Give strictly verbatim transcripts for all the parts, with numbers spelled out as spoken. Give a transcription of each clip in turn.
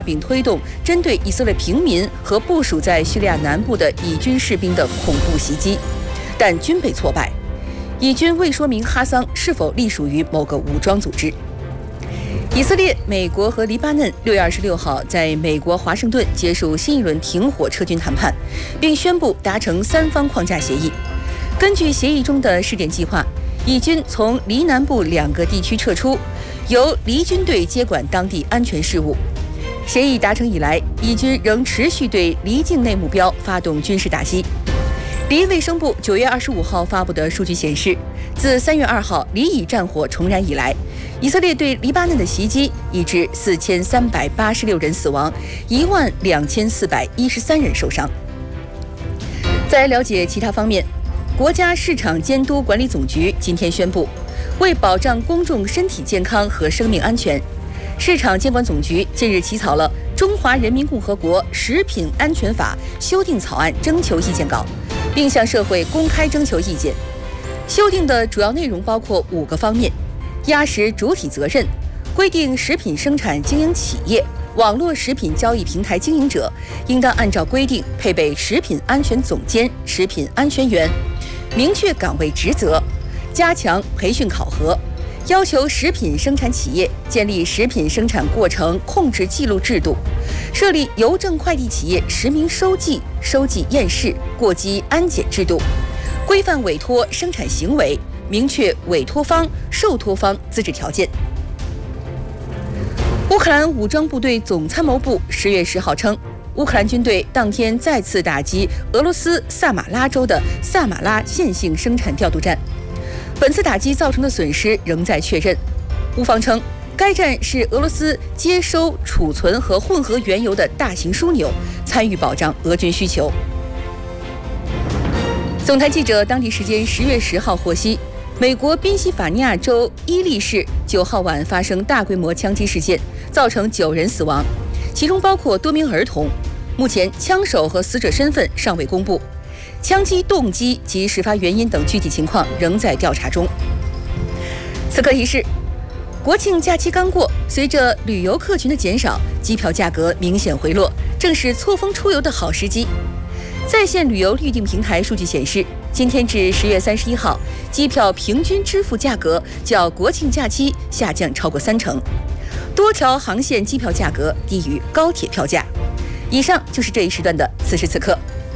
并推动针对以色列平民和部署在叙利亚南部的以军士兵的恐怖袭击，但均被挫败。以军未说明哈桑是否隶属于某个武装组织。以色列、美国和黎巴嫩六月二十六号在美国华盛顿结束新一轮停火撤军谈判，并宣布达成三方框架协议。根据协议中的试点计划，以军从黎南部两个地区撤出，由黎军队接管当地安全事务。协议达成以来，以军仍持续对黎境内目标发动军事打击。黎卫生部九月二十五号发布的数据显示，自三月二号黎以战火重燃以来，以色列对黎巴嫩的袭击已致四千三百八十六人死亡，一万两千四百一十三人受伤。在了解其他方面，国家市场监督管理总局今天宣布，为保障公众身体健康和生命安全，市场监管总局近日起草了《中华人民共和国食品安全法》修订草案征求意见稿，并向社会公开征求意见。修订的主要内容包括五个方面：压实主体责任，规定食品生产经营企业、网络食品交易平台经营者应当按照规定配备食品安全总监、食品安全员，明确岗位职责，加强培训考核，要求食品生产企业建立食品生产过程控制记录制度，设立邮政快递企业实名收寄、收寄验视、过机安检制度，规范委托生产行为，明确委托方、受托方资质条件。乌克兰武装部队总参谋部十月十号称，乌克兰军队当天再次打击俄罗斯萨马拉州的萨马拉线性生产调度站。本次打击造成的损失仍在确认。乌方称，该站是俄罗斯接收、储存和混合原油的大型枢纽，参与保障俄军需求。总台记者当地时间十月十号获悉，美国宾夕法尼亚州伊利市九号晚发生大规模枪击事件，造成九人死亡，其中包括多名儿童。目前，枪手和死者身份尚未公布，枪击动机及事发原因等具体情况仍在调查中。此刻提示：国庆假期刚过，随着旅游客群的减少，机票价格明显回落，正是错峰出游的好时机。在线旅游预订平台数据显示，今天至十月三十一号，机票平均支付价格较国庆假期下降超过三成，多条航线机票价格低于高铁票价。以上就是这一时段的此时此刻。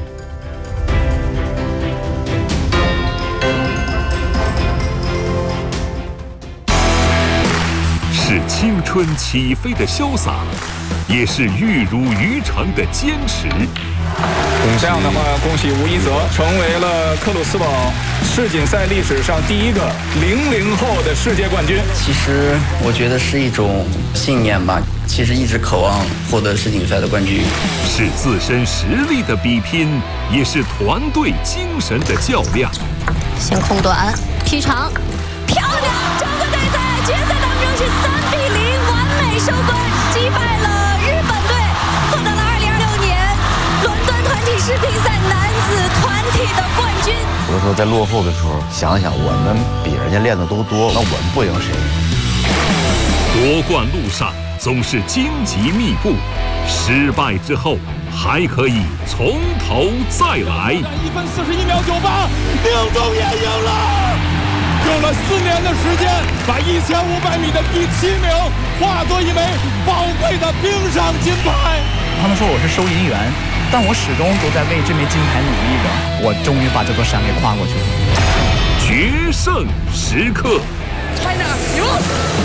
是青春起飞的潇洒，也是玉如于成的坚持。 这样的话，恭喜吴一泽成为了克鲁斯堡世锦赛历史上第一个零零后的世界冠军。 其实我觉得是一种信念吧，其实一直渴望获得世锦赛的冠军。 是自身实力的比拼，也是团队精神的较量。 先空短，踢长，漂亮！整个队在决赛当中是三比零完美收官，击败了日本队，获得了二零二六年伦敦团体世乒赛男子团体的冠军。 有的时候在落后的时候，想想我们比人家练的都多，那我们不赢谁？ 夺冠路上总是荆棘密布，失败之后还可以从头再来。 一分四十一秒九八，宁中也赢了。用了四年的时间，把一千五百米的第七名化作一枚宝贵的冰上金牌。 他们说我是收银员，但我始终都在为这枚金牌努力着。我终于把这座山给跨过去了。 决胜时刻 ，China 赢！